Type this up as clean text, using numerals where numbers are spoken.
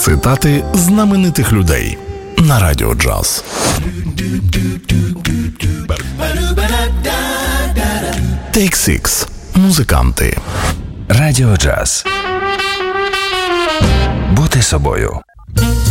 Цитати знаменитих людей на Радіо Джаз. Take Six. Музиканти. Радіо Джаз. Бути собою.